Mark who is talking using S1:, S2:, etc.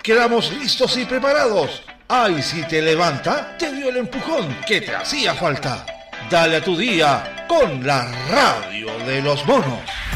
S1: Quedamos listos y preparados. Ay, si te levanta, te dio el empujón que te hacía falta. Dale a tu día con la radio de los monos.